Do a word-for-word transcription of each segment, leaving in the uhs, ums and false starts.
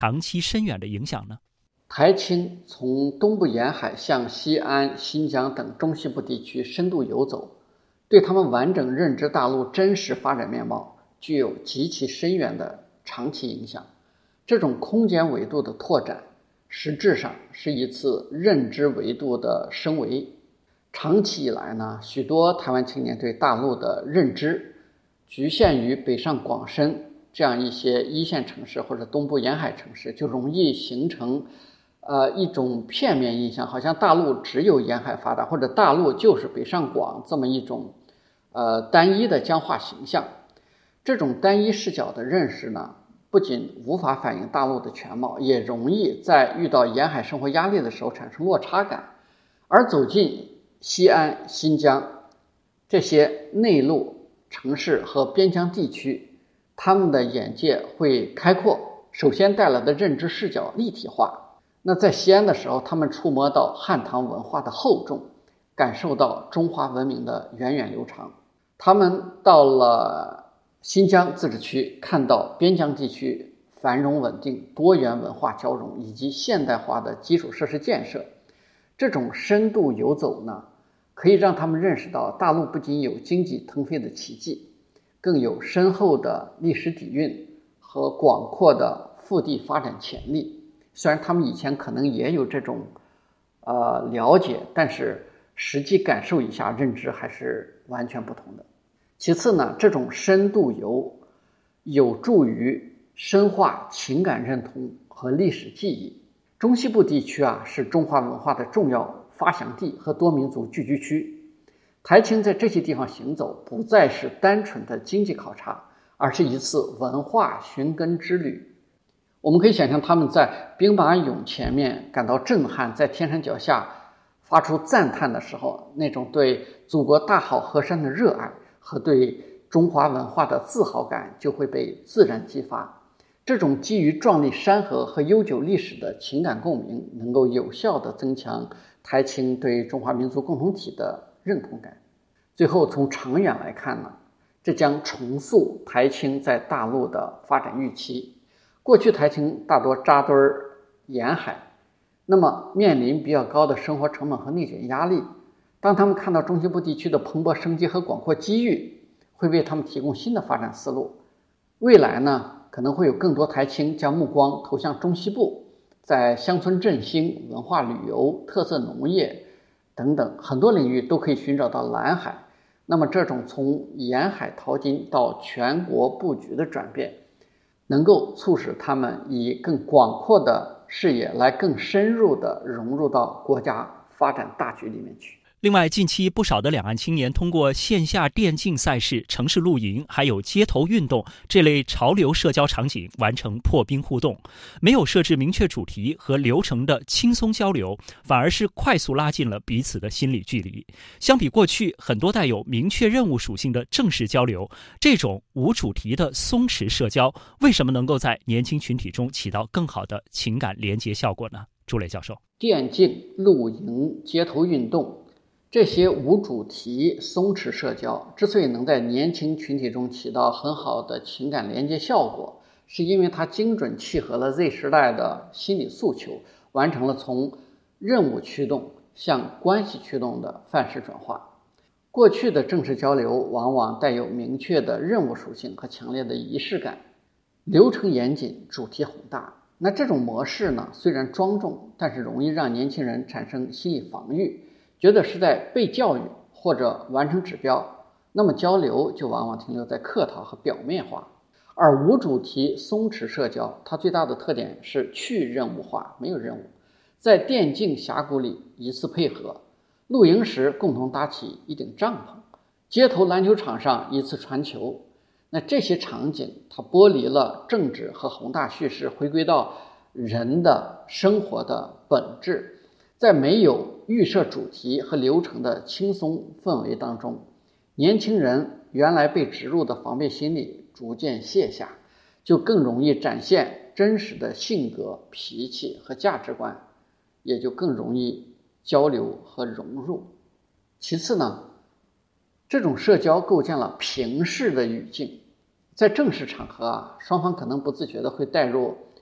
长期深远的影响呢？ 台青从东部沿海向西安、新疆等中西部地区深度游走，对他们完整认知大陆真实发展面貌具有极其深远的长期影响。这种空间维度的拓展，实质上是一次认知维度的升维。长期以来呢，许多台湾青年对大陆的认知局限于北上广深这样一些一线城市或者东部沿海城市，就容易形成呃，一种片面印象，好像大陆只有沿海发达，或者大陆就是北上广这么一种呃单一的僵化形象。这种单一视角的认识呢，不仅无法反映大陆的全貌，也容易在遇到沿海生活压力的时候产生落差感。而走进西安、新疆这些内陆城市和边疆地区，他们的眼界会开阔，首先带来的认知视角立体化。那在西安的时候，他们触摸到汉唐文化的厚重，感受到中华文明的源远流长。他们到了新疆自治区，看到边疆地区繁荣稳定、多元文化交融以及现代化的基础设施建设。这种深度游走呢，可以让他们认识到大陆不仅有经济腾飞的奇迹，更有深厚的历史底蕴和广阔的腹地发展潜力。虽然他们以前可能也有这种呃了解，但是实际感受一下，认知还是完全不同的。其次呢，这种深度游有助于深化情感认同和历史记忆。中西部地区啊，是中华文化的重要发祥地和多民族聚居区。台青在这些地方行走，不再是单纯的经济考察，而是一次文化寻根之旅。我们可以想象他们在兵马俑前面感到震撼，在天山脚下发出赞叹的时候，那种对祖国大好河山的热爱和对中华文化的自豪感就会被自然激发。这种基于壮丽山河和悠久历史的情感共鸣，能够有效地增强台青对中华民族共同体的认同感。最后从长远来看呢，这将重塑台青在大陆的发展预期。过去台青大多扎堆沿海，那么面临比较高的生活成本和内卷压力。当他们看到中西部地区的蓬勃生机和广阔机遇，会为他们提供新的发展思路。未来呢，可能会有更多台青将目光投向中西部，在乡村振兴、文化旅游、特色农业等等很多领域都可以寻找到蓝海。那么这种从沿海淘金到全国布局的转变，能够促使他们以更广阔的视野来更深入地融入到国家发展大局里面去。 另外，近期不少的两岸青年通过线下电竞赛事、城市露营，还有街头运动这类潮流社交场景完成破冰互动，没有设置明确主题和流程的轻松交流，反而是快速拉近了彼此的心理距离。相比过去很多带有明确任务属性的正式交流，这种无主题的松弛社交，为什么能够在年轻群体中起到更好的情感连接效果呢？朱磊教授， 电竞、露营、街头运动这些无主题松弛社交之所以能在年轻群体中起到很好的情感连接效果，是因为它精准契合了 Z 时代的心理诉求，完成了从任务驱动向关系驱动的范式转化。过去的正式交流往往带有明确的任务属性和强烈的仪式感，流程严谨，主题宏大。那这种模式呢，虽然庄重，但是容易让年轻人产生心理防御，觉得是在被教育或者完成指标，那么交流就往往停留在客套和表面化。而无主题松弛社交，它最大的特点是去任务化，没有任务。在电竞峡谷里一次配合，露营时共同搭起一顶帐篷，街头篮球场上一次传球。那这些场景它剥离了政治和宏大叙事，回归到人的生活的本质。在没有预设主题和流程的轻松氛围当中，年轻人原来被植入的防备心理逐渐卸下，就更容易展现真实的性格、脾气和价值观，也就更容易交流和融入。其次呢，这种社交构建了平视的语境。在正式场合啊，双方可能不自觉的会带入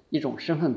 一种身份